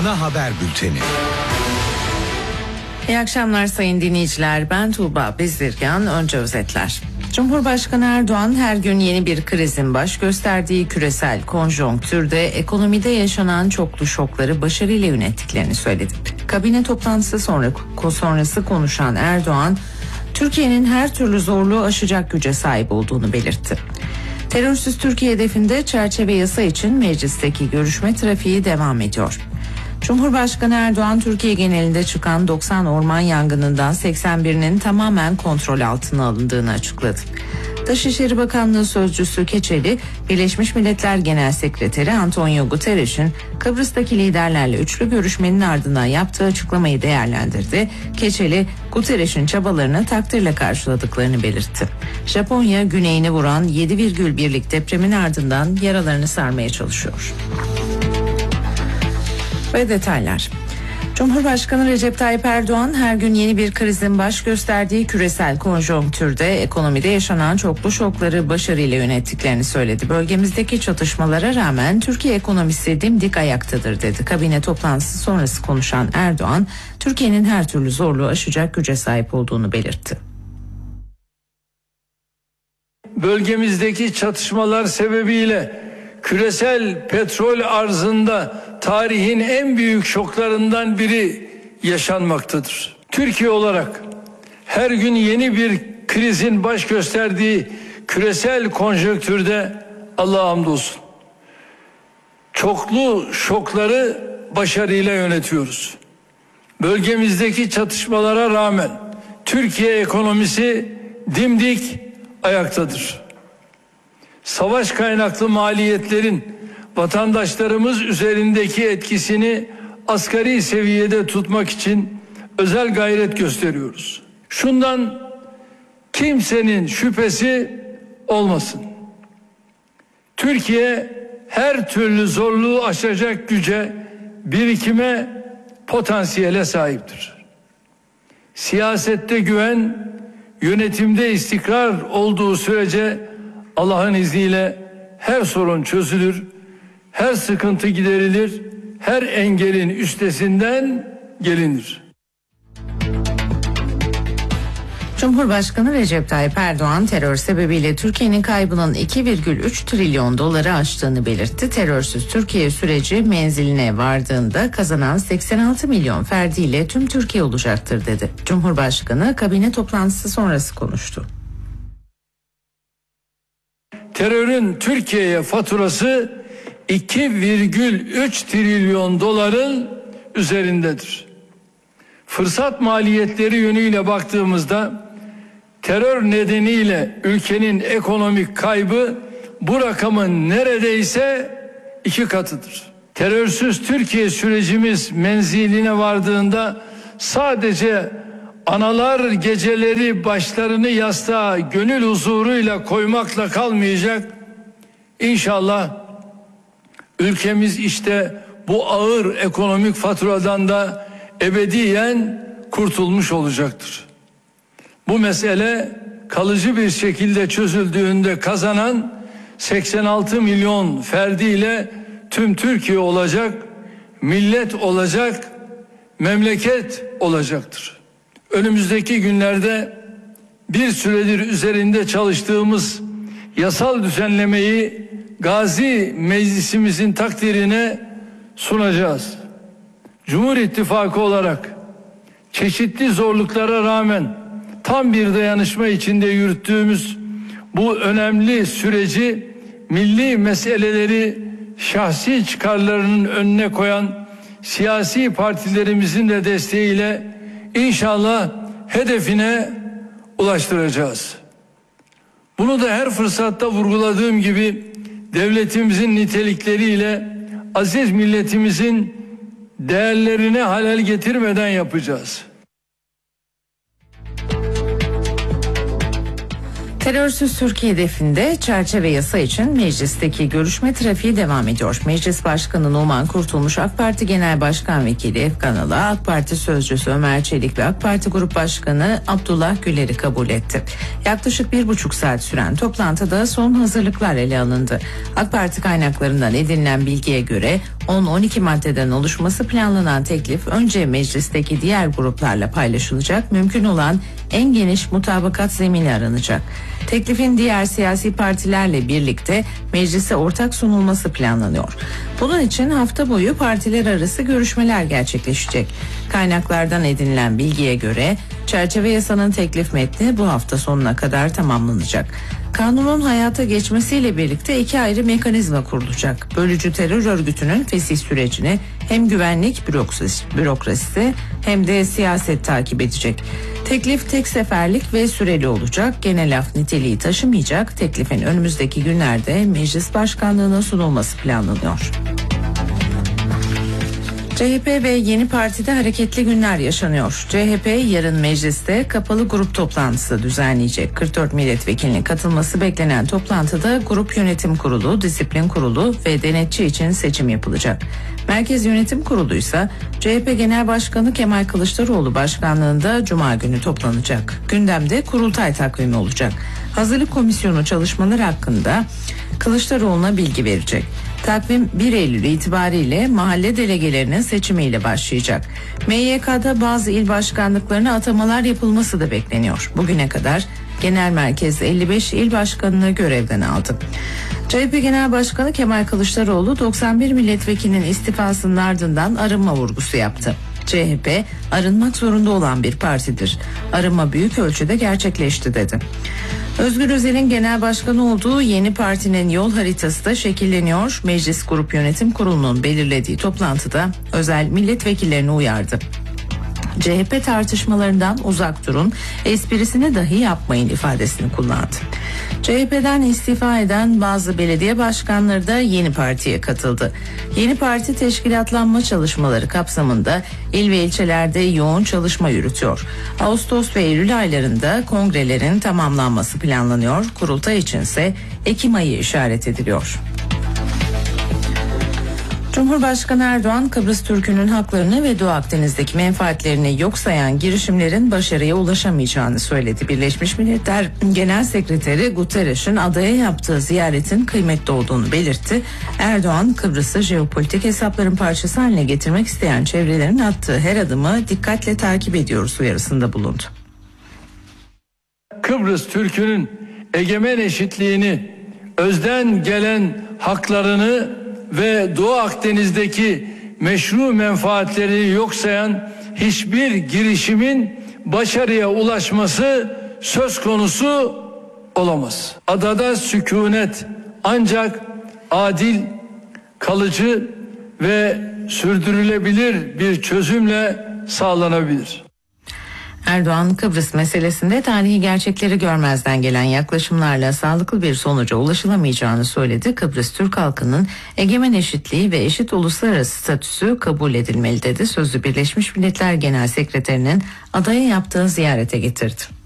Ana Haber Bülteni. İyi akşamlar sayın dinleyiciler. Ben Tuğba Bezirgan. Önce özetler. Cumhurbaşkanı Erdoğan her gün yeni bir krizin baş gösterdiği küresel konjonktürde ekonomide yaşanan çoklu şokları başarıyla yönettiklerini söyledi. Kabine toplantısı sonrası konuşan Erdoğan, Türkiye'nin her türlü zorluğu aşacak güce sahip olduğunu belirtti. Terörsüz Türkiye hedefinde çerçeve yasa için meclisteki görüşme trafiği devam ediyor. Cumhurbaşkanı Erdoğan, Türkiye genelinde çıkan 90 orman yangınından 81'inin tamamen kontrol altına alındığını açıkladı. Dışişleri Bakanlığı Sözcüsü Keçeli, Birleşmiş Milletler Genel Sekreteri Antonio Guterres'in Kıbrıs'taki liderlerle üçlü görüşmenin ardından yaptığı açıklamayı değerlendirdi. Keçeli, Guterres'in çabalarını takdirle karşıladıklarını belirtti. Japonya, güneyini vuran 7,1'lik depremin ardından yaralarını sarmaya çalışıyor. Ve detaylar. Cumhurbaşkanı Recep Tayyip Erdoğan her gün yeni bir krizin baş gösterdiği küresel konjonktürde ekonomide yaşanan çoklu şokları başarıyla yönettiklerini söyledi. Bölgemizdeki çatışmalara rağmen Türkiye ekonomisi dimdik ayaktadır dedi. Kabine toplantısı sonrası konuşan Erdoğan, Türkiye'nin her türlü zorluğu aşacak güce sahip olduğunu belirtti. Bölgemizdeki çatışmalar sebebiyle küresel petrol arzında tarihin en büyük şoklarından biri yaşanmaktadır. Türkiye olarak her gün yeni bir krizin baş gösterdiği küresel konjonktürde Allah'a hamdolsun çoklu şokları başarıyla yönetiyoruz. Bölgemizdeki çatışmalara rağmen Türkiye ekonomisi dimdik ayaktadır. Savaş kaynaklı maliyetlerin vatandaşlarımız üzerindeki etkisini asgari seviyede tutmak için özel gayret gösteriyoruz. Şundan kimsenin şüphesi olmasın. Türkiye her türlü zorluğu aşacak güce, birikime, potansiyele sahiptir. Siyasette güven, yönetimde istikrar olduğu sürece Allah'ın izniyle her sorun çözülür, her sıkıntı giderilir, her engelin üstesinden gelinir. Cumhurbaşkanı Recep Tayyip Erdoğan, terör sebebiyle Türkiye'nin kaybının 2,3 trilyon doları aştığını belirtti. Terörsüz Türkiye süreci menziline vardığında kazanan 86 milyon ferdiyle tüm Türkiye olacaktır dedi. Cumhurbaşkanı kabine toplantısı sonrası konuştu. Terörün Türkiye'ye faturası 2,3 trilyon doların üzerindedir. Fırsat maliyetleri yönüyle baktığımızda terör nedeniyle ülkenin ekonomik kaybı bu rakamın neredeyse 2 katıdır. Terörsüz Türkiye sürecimiz menziline vardığında sadece analar geceleri başlarını yastığa gönül huzuruyla koymakla kalmayacak. İnşallah ülkemiz işte bu ağır ekonomik faturadan da ebediyen kurtulmuş olacaktır. Bu mesele kalıcı bir şekilde çözüldüğünde kazanan 86 milyon ferdiyle tüm Türkiye olacak, millet olacak, memleket olacaktır. Önümüzdeki günlerde bir süredir üzerinde çalıştığımız yasal düzenlemeyi Gazi Meclisimizin takdirine sunacağız. Cumhur İttifakı olarak çeşitli zorluklara rağmen tam bir dayanışma içinde yürüttüğümüz bu önemli süreci milli meseleleri şahsi çıkarlarının önüne koyan siyasi partilerimizin de desteğiyle İnşallah hedefine ulaştıracağız. Bunu da her fırsatta vurguladığım gibi devletimizin nitelikleriyle aziz milletimizin değerlerine halel getirmeden yapacağız. Terörsüz Türkiye hedefinde çerçeve yasa için meclisteki görüşme trafiği devam ediyor. Meclis Başkanı Numan Kurtulmuş, AK Parti Genel Başkan Vekili Efkan Ala, AK Parti Sözcüsü Ömer Çelik ve AK Parti Grup Başkanı Abdullah Güler'i kabul etti. Yaklaşık 1,5 saat süren toplantıda son hazırlıklar ele alındı. AK Parti kaynaklarından edinilen bilgiye göre 10-12 maddeden oluşması planlanan teklif önce meclisteki diğer gruplarla paylaşılacak, mümkün olan en geniş mutabakat zemini aranacak. Teklifin diğer siyasi partilerle birlikte meclise ortak sunulması planlanıyor. Bunun için hafta boyu partiler arası görüşmeler gerçekleşecek. Kaynaklardan edinilen bilgiye göre çerçeve yasanın teklif metni bu hafta sonuna kadar tamamlanacak. Kanunun hayata geçmesiyle birlikte 2 ayrı mekanizma kurulacak. Bölücü terör örgütünün fesih sürecini hem güvenlik bürokrasisi hem de siyaset takip edecek. Teklif tek seferlik ve süreli olacak. Genel af niteliği taşımayacak. Teklifin önümüzdeki günlerde meclis başkanlığına sunulması planlanıyor. CHP ve Yeni Parti'de hareketli günler yaşanıyor. CHP yarın mecliste kapalı grup toplantısı düzenleyecek. 44 milletvekilinin katılması beklenen toplantıda Grup Yönetim Kurulu, Disiplin Kurulu ve denetçi için seçim yapılacak. Merkez Yönetim Kurulu ise CHP Genel Başkanı Kemal Kılıçdaroğlu başkanlığında Cuma günü toplanacak. Gündemde kurultay takvimi olacak. Hazırlık Komisyonu çalışmaları hakkında Kılıçdaroğlu'na bilgi verecek. Takvim 1 Eylül itibariyle mahalle delegelerinin seçimiyle başlayacak. MYK'da bazı il başkanlıklarına atamalar yapılması da bekleniyor. Bugüne kadar genel merkez 55 il başkanını görevden aldı. CHP Genel Başkanı Kemal Kılıçdaroğlu 91 milletvekilinin istifasının ardından arınma vurgusu yaptı. CHP arınmak zorunda olan bir partidir. Arınma büyük ölçüde gerçekleşti dedi. Özgür Özel'in genel başkanı olduğu yeni partinin yol haritası da şekilleniyor. Meclis Grup Yönetim Kurulu'nun belirlediği toplantıda Özel milletvekillerini uyardı. CHP tartışmalarından uzak durun, esprisini dahi yapmayın ifadesini kullandı. CHP'den istifa eden bazı belediye başkanları da Yeni Parti'ye katıldı. Yeni Parti teşkilatlanma çalışmaları kapsamında il ve ilçelerde yoğun çalışma yürütüyor. Ağustos ve Eylül aylarında kongrelerin tamamlanması planlanıyor. Kurultay içinse Ekim ayı işaret ediliyor. Cumhurbaşkanı Erdoğan, Kıbrıs Türk'ünün haklarını ve Doğu Akdeniz'deki menfaatlerini yok sayan girişimlerin başarıya ulaşamayacağını söyledi. Birleşmiş Milletler Genel Sekreteri Guterres'in adaya yaptığı ziyaretin kıymetli olduğunu belirtti. Erdoğan, Kıbrıs'ı jeopolitik hesapların parçası haline getirmek isteyen çevrelerin attığı her adımı dikkatle takip ediyoruz uyarısında bulundu. Kıbrıs Türk'ünün egemen eşitliğini, özden gelen haklarını ve Doğu Akdeniz'deki meşru menfaatlerini yok sayan hiçbir girişimin başarıya ulaşması söz konusu olamaz. Adada sükunet ancak adil, kalıcı ve sürdürülebilir bir çözümle sağlanabilir. Erdoğan, Kıbrıs meselesinde tarihi gerçekleri görmezden gelen yaklaşımlarla sağlıklı bir sonuca ulaşılamayacağını söyledi. Kıbrıs Türk halkının egemen eşitliği ve eşit uluslararası statüsü kabul edilmeli dedi. Sözü Birleşmiş Milletler Genel Sekreterinin adaya yaptığı ziyarete getirdi.